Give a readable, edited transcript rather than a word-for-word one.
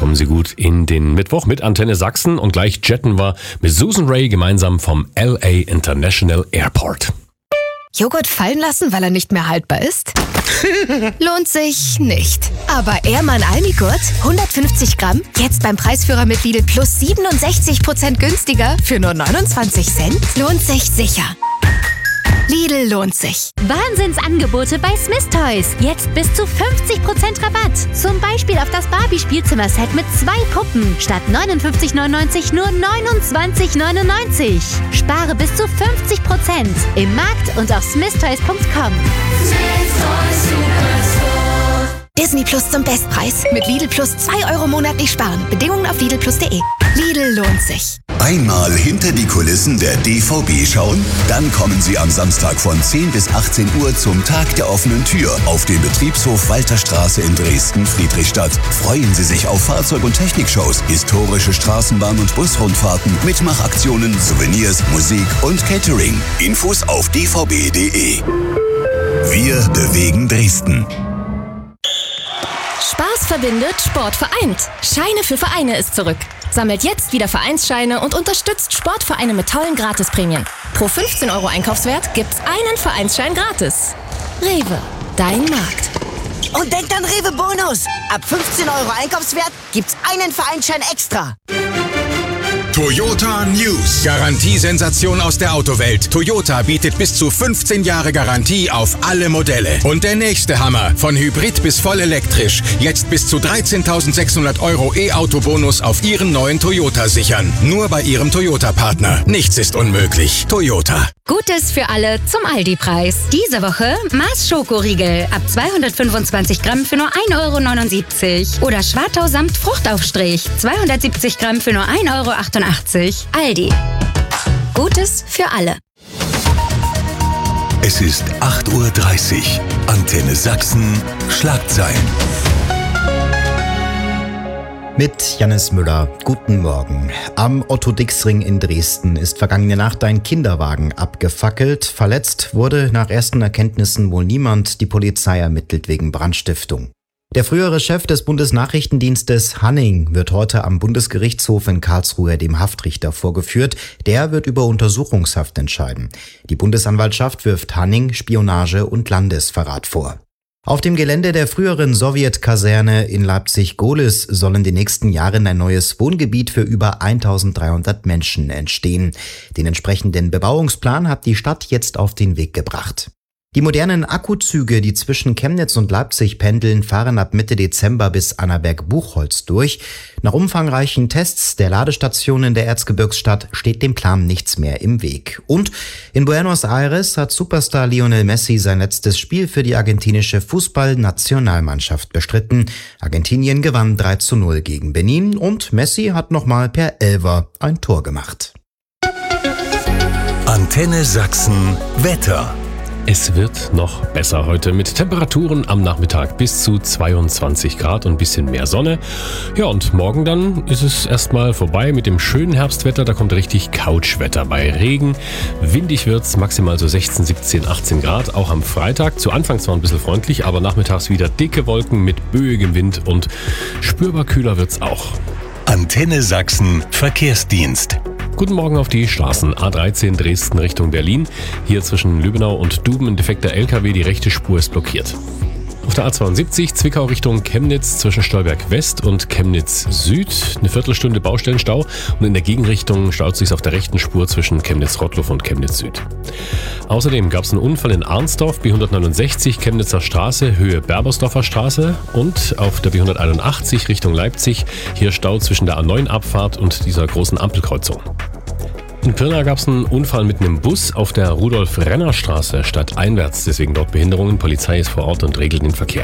kommen Sie gut in den Mittwoch mit Antenne Sachsen und gleich jetten wir mit Susan Ray gemeinsam vom LA International Airport. Joghurt fallen lassen, weil er nicht mehr haltbar ist? Lohnt sich nicht. Aber Ehrmann Almigurt, 150 Gramm, jetzt beim Preisführer mit Lidl plus 67% günstiger für nur 29 Cent? Lohnt sich sicher. Lidl lohnt sich. Wahnsinnsangebote bei Smith Toys. Jetzt bis zu 50% Rabatt. Zum Beispiel auf das Barbie-Spielzimmer-Set mit 2 Puppen. Statt 59,99 nur 29,99. Spare bis zu 50% im Markt und auf smithtoys.com. Disney Plus zum Bestpreis. Mit Lidl Plus 2 € monatlich sparen. Bedingungen auf lidlplus.de. Lidl lohnt sich. Einmal hinter die Kulissen der DVB schauen? Dann kommen Sie am Samstag von 10 bis 18 Uhr zum Tag der offenen Tür auf dem Betriebshof Walterstraße in Dresden-Friedrichstadt. Freuen Sie sich auf Fahrzeug- und Technikshows, historische Straßenbahn- und Busrundfahrten, Mitmachaktionen, Souvenirs, Musik und Catering. Infos auf dvb.de. Wir bewegen Dresden. Spaß verbindet, Sport vereint. Scheine für Vereine ist zurück. Sammelt jetzt wieder Vereinsscheine und unterstützt Sportvereine mit tollen Gratisprämien. Pro 15 € Einkaufswert gibt's einen Vereinsschein gratis. Rewe, dein Markt. Und denkt an Rewe Bonus. Ab 15 € Einkaufswert gibt's einen Vereinsschein extra. Toyota News. Garantiesensation aus der Autowelt. Toyota bietet bis zu 15 Jahre Garantie auf alle Modelle. Und der nächste Hammer. Von Hybrid bis voll elektrisch. Jetzt bis zu 13.600 € E-Auto-Bonus auf Ihren neuen Toyota sichern. Nur bei Ihrem Toyota-Partner. Nichts ist unmöglich. Toyota. Gutes für alle zum Aldi-Preis. Diese Woche Mars Schokoriegel ab 225 Gramm für nur 1,79 € oder Schwartau Samt Fruchtaufstrich 270 Gramm für nur 1,88 €. Aldi. Gutes für alle. Es ist 8:30 Uhr. Antenne Sachsen. Schlagzeilen. Mit Jannis Müller. Guten Morgen. Am Otto-Dix-Ring in Dresden ist vergangene Nacht ein Kinderwagen abgefackelt. Verletzt wurde nach ersten Erkenntnissen wohl niemand. Die Polizei ermittelt wegen Brandstiftung. Der frühere Chef des Bundesnachrichtendienstes Hanning wird heute am Bundesgerichtshof in Karlsruhe dem Haftrichter vorgeführt. Der wird über Untersuchungshaft entscheiden. Die Bundesanwaltschaft wirft Hanning Spionage und Landesverrat vor. Auf dem Gelände der früheren Sowjetkaserne in Leipzig-Gohlis soll in den nächsten Jahren ein neues Wohngebiet für über 1.300 Menschen entstehen. Den entsprechenden Bebauungsplan hat die Stadt jetzt auf den Weg gebracht. Die modernen Akkuzüge, die zwischen Chemnitz und Leipzig pendeln, fahren ab Mitte Dezember bis Annaberg-Buchholz durch. Nach umfangreichen Tests der Ladestationen der Erzgebirgsstadt steht dem Plan nichts mehr im Weg. Und in Buenos Aires hat Superstar Lionel Messi sein letztes Spiel für die argentinische Fußballnationalmannschaft bestritten. Argentinien gewann 3:0 gegen Benin und Messi hat nochmal per Elfer ein Tor gemacht. Antenne Sachsen Wetter. Es wird noch besser heute mit Temperaturen am Nachmittag bis zu 22 Grad und ein bisschen mehr Sonne. Ja, und morgen dann ist es erstmal vorbei mit dem schönen Herbstwetter. Da kommt richtig Couchwetter bei Regen. Windig wird's, maximal so 16, 17, 18 Grad. Auch am Freitag. Zu Anfang zwar ein bisschen freundlich, aber nachmittags wieder dicke Wolken mit böigem Wind und spürbar kühler wird's auch. Antenne Sachsen Verkehrsdienst. Guten Morgen auf die Straßen. A13 Dresden Richtung Berlin. Hier zwischen Lübbenau und Duben ein defekter LKW. Die rechte Spur ist blockiert. Auf der A72 Zwickau Richtung Chemnitz zwischen Stolberg West und Chemnitz Süd. Eine Viertelstunde Baustellenstau und in der Gegenrichtung staut sich auf der rechten Spur zwischen Chemnitz-Rottluff und Chemnitz Süd. Außerdem gab es einen Unfall in Arnsdorf, B169 Chemnitzer Straße, Höhe Berbersdorfer Straße und auf der B181 Richtung Leipzig. Hier Stau zwischen der A9-Abfahrt und dieser großen Ampelkreuzung. In Pirna gab es einen Unfall mit einem Bus auf der Rudolf-Renner-Straße stadteinwärts, deswegen dort Behinderungen. Polizei ist vor Ort und regelt den Verkehr.